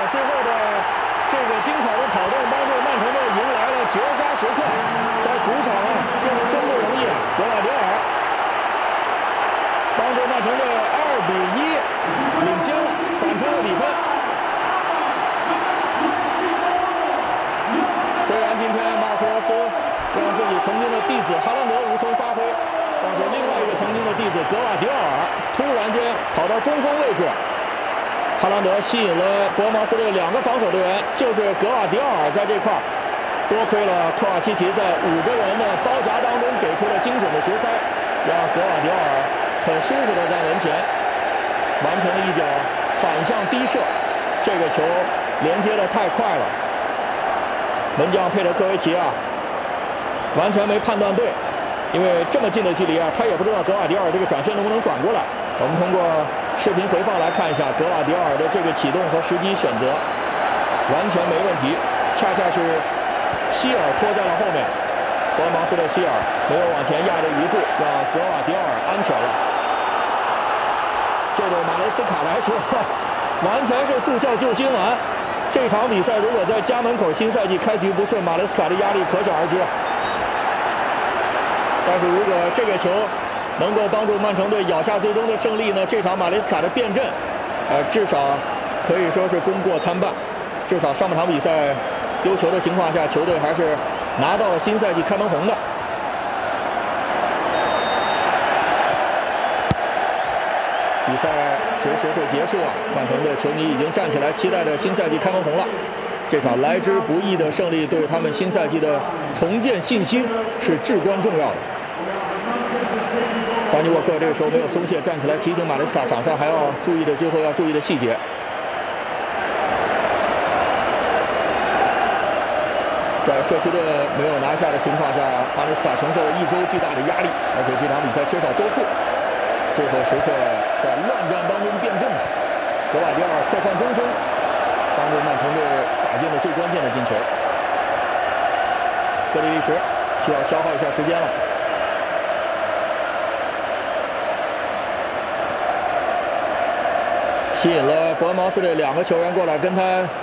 最后的这个精彩的跑动，帮助曼城队迎来了绝杀时刻。在主场啊，这是真不容易啊！格瓦迪奥尔帮助曼城队2-1领先，反超了比分。虽然今天马库罗斯让自己曾经的弟子哈兰德无从发挥，但是另外一个曾经的弟子格瓦迪奥尔突然间跑到中锋位置，哈兰德吸引了伯恩茅斯队2个防守队员，就是格瓦迪奥尔在这块多亏了科瓦契奇在5个人的包夹当中给出了精准的直塞，让格瓦迪奥尔很舒服的在门前完成了一脚反向低射，这个球连接的太快了，门将佩德科维奇啊完全没判断对，因为这么近的距离啊，他也不知道格瓦迪奥尔这个转身能不能转过来。我们通过视频回放来看一下格瓦迪奥尔的这个启动和时机选择完全没问题，恰恰是希尔拖在了后面，伯恩茅斯的希尔没有往前压着一步，让格瓦迪奥尔安全了。这对马雷斯卡来说完全是速效救心丸，这场比赛如果在家门口新赛季开局不顺，马雷斯卡的压力可想而知。但是如果这个球能够帮助曼城队咬下最终的胜利呢，这场马雷斯卡的变阵至少可以说是功过参半，至少上半场比赛丢球的情况下，球队还是拿到了新赛季开门红的。比赛随时会结束啊！曼城的球迷已经站起来期待着新赛季开门红了。这场来之不易的胜利对他们新赛季的重建信心是至关重要的。丹尼沃克这个时候没有松懈，站起来提醒马雷斯卡场上还要注意的最后要注意的细节。在社区队没有拿下的情况下，马雷斯卡承受了1周巨大的压力，而且这场比赛缺少多库，最后时刻在乱战当中变阵，格瓦迪奥尔客串中锋，帮助曼城队打进了最关键的进球。格里利什需要消耗一下时间了。吸引了伯恩茅斯队2个球员过来跟他